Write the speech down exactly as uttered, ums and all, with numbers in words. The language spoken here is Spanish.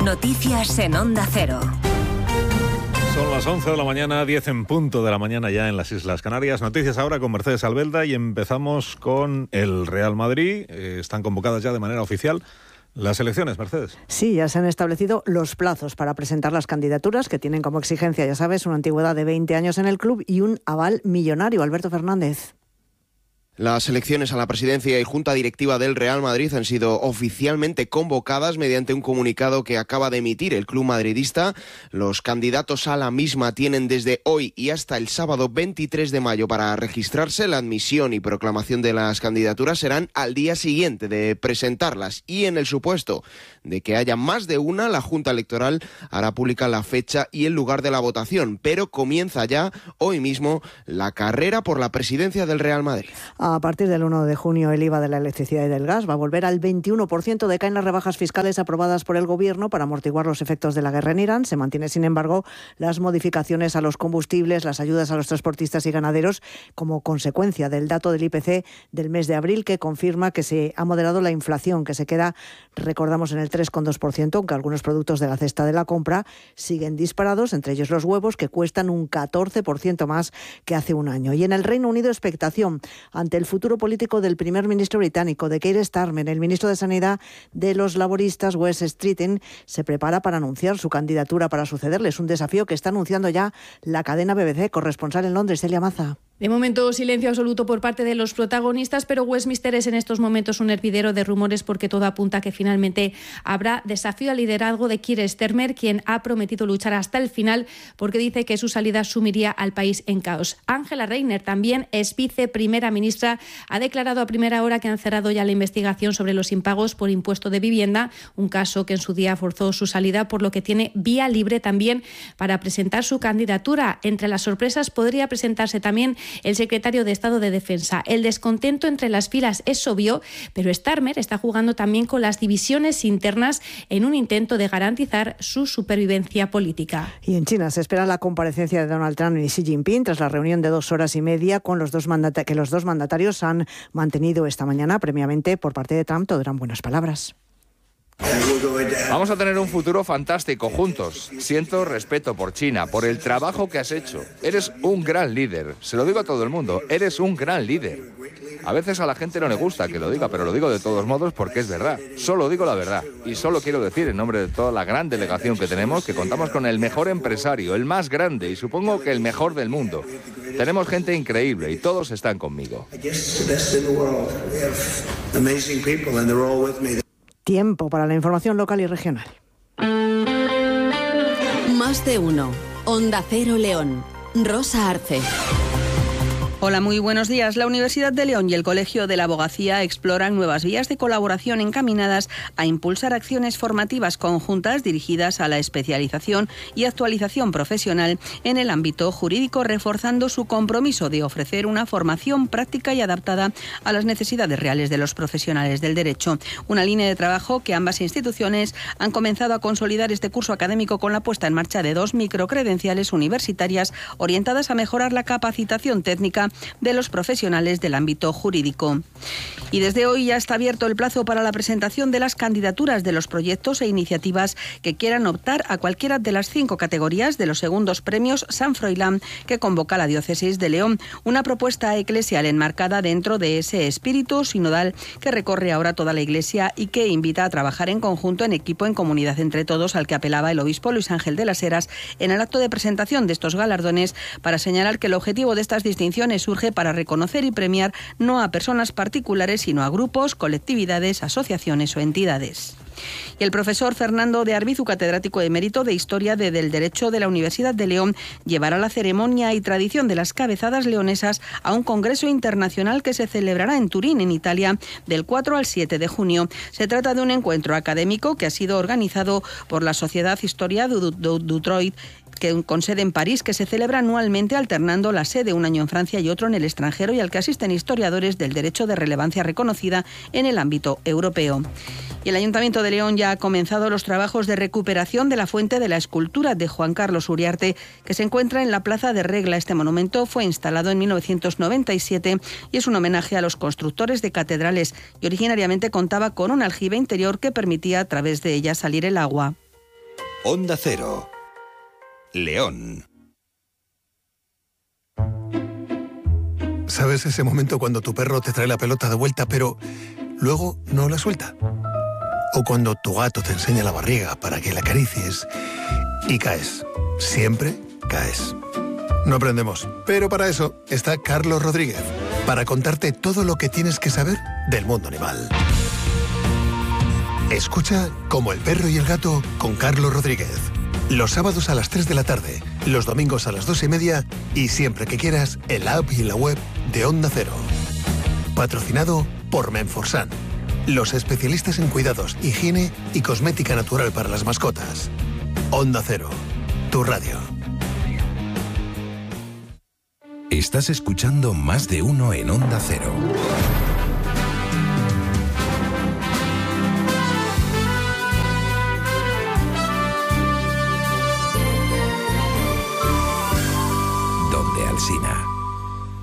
Noticias en Onda Cero. Son las once de la mañana, diez en punto de la mañana ya en las Islas Canarias. Noticias ahora con Mercedes Albelda y empezamos con el Real Madrid. Eh, están convocadas ya de manera oficial las elecciones, Mercedes. Sí, ya se han establecido los plazos para presentar las candidaturas, que tienen como exigencia, ya sabes, una antigüedad de veinte años en el club y un aval millonario. Alberto Fernández. Las elecciones a la presidencia y junta directiva del Real Madrid han sido oficialmente convocadas mediante un comunicado que acaba de emitir el club madridista. Los candidatos a la misma tienen desde hoy y hasta el sábado veintitrés de mayo para registrarse. La admisión y proclamación de las candidaturas serán al día siguiente de presentarlas y en el supuesto de que haya más de una, la Junta Electoral hará pública la fecha y el lugar de la votación, pero comienza ya hoy mismo la carrera por la presidencia del Real Madrid. A partir del uno de junio el I V A de la electricidad y del gas va a volver al veintiuno por ciento. Decaen las rebajas fiscales aprobadas por el Gobierno para amortiguar los efectos de la guerra en Irán. Se mantiene, sin embargo, las modificaciones a los combustibles, las ayudas a los transportistas y ganaderos como consecuencia del dato del I P C del mes de abril, que confirma que se ha moderado la inflación, que se queda, recordamos, en el tres coma dos por ciento, aunque algunos productos de la cesta de la compra siguen disparados, entre ellos los huevos, que cuestan un catorce por ciento más que hace un año. Y en el Reino Unido, expectación ante el futuro político del primer ministro británico, de Keir Starmer. El ministro de Sanidad de los laboristas, Wes Streeting, se prepara para anunciar su candidatura para sucederle. Es un desafío que está anunciando ya la cadena B B C. Corresponsal en Londres, Celia Maza. De momento, silencio absoluto por parte de los protagonistas, pero Westminster es en estos momentos un hervidero de rumores porque todo apunta a que finalmente habrá desafío al liderazgo de Keir Starmer, quien ha prometido luchar hasta el final porque dice que su salida sumiría al país en caos. Angela Rayner, también es viceprimera ministra, ha declarado a primera hora que han cerrado ya la investigación sobre los impagos por impuesto de vivienda, un caso que en su día forzó su salida, por lo que tiene vía libre también para presentar su candidatura. Entre las sorpresas podría presentarse también el secretario de Estado de Defensa. El descontento entre las filas es obvio, pero Starmer está jugando también con las divisiones internas en un intento de garantizar su supervivencia política. Y en China se espera la comparecencia de Donald Trump y Xi Jinping tras la reunión de dos horas y media con los dos mandata- que los dos mandatarios han mantenido esta mañana. Previamente, por parte de Trump, todo eran buenas palabras. Vamos a tener un futuro fantástico juntos. Siento respeto por China, por el trabajo que has hecho. Eres un gran líder. Se lo digo a todo el mundo. Eres un gran líder. A veces a la gente no le gusta que lo diga, pero lo digo de todos modos porque es verdad. Solo digo la verdad. Y solo quiero decir en nombre de toda la gran delegación que tenemos que contamos con el mejor empresario, el más grande y supongo que el mejor del mundo. Tenemos gente increíble y todos están conmigo. Tiempo para la información local y regional. Más de uno. Onda Cero León. Rosa Arce. Hola, muy buenos días. La Universidad de León y el Colegio de la Abogacía exploran nuevas vías de colaboración encaminadas a impulsar acciones formativas conjuntas dirigidas a la especialización y actualización profesional en el ámbito jurídico, reforzando su compromiso de ofrecer una formación práctica y adaptada a las necesidades reales de los profesionales del derecho. Una línea de trabajo que ambas instituciones han comenzado a consolidar este curso académico con la puesta en marcha de dos microcredenciales universitarias orientadas a mejorar la capacitación técnica de los profesionales del ámbito jurídico. Y desde hoy ya está abierto el plazo para la presentación de las candidaturas de los proyectos e iniciativas que quieran optar a cualquiera de las cinco categorías de los segundos premios San Froilán que convoca la Diócesis de León. Una propuesta eclesial enmarcada dentro de ese espíritu sinodal que recorre ahora toda la Iglesia y que invita a trabajar en conjunto, en equipo, en comunidad entre todos, al que apelaba el obispo Luis Ángel de las Heras en el acto de presentación de estos galardones, para señalar que el objetivo de estas distinciones surge para reconocer y premiar no a personas particulares, sino a grupos, colectividades, asociaciones o entidades. Y el profesor Fernando de Arbizu, catedrático emérito de Historia de, del Derecho de la Universidad de León, llevará la ceremonia y tradición de las cabezadas leonesas a un congreso internacional que se celebrará en Turín, en Italia, del cuatro al siete de junio. Se trata de un encuentro académico que ha sido organizado por la Sociedad Historia du, du, Detroit, que con sede en París, que se celebra anualmente alternando la sede un año en Francia y otro en el extranjero, y al que asisten historiadores del derecho de relevancia reconocida en el ámbito europeo. Y el Ayuntamiento de León ya ha comenzado los trabajos de recuperación de la fuente de la escultura de Juan Carlos Uriarte, que se encuentra en la Plaza de Regla. Este monumento fue instalado en mil novecientos noventa y siete y es un homenaje a los constructores de catedrales, y originariamente contaba con un aljibe interior que permitía a través de ella salir el agua. Onda Cero. León. ¿Sabes ese momento cuando tu perro te trae la pelota de vuelta, pero luego no la suelta? O cuando tu gato te enseña la barriga para que la acaricies y caes. Siempre caes. No aprendemos, pero para eso está Carlos Rodríguez, para contarte todo lo que tienes que saber del mundo animal. Escucha Como el perro y el gato con Carlos Rodríguez. Los sábados a las tres de la tarde, los domingos a las dos y media y siempre que quieras en la app y en la web de Onda Cero. Patrocinado por Menforsan, los especialistas en cuidados, higiene y cosmética natural para las mascotas. Onda Cero, tu radio. Estás escuchando Más de Uno en Onda Cero. Donde Alsina.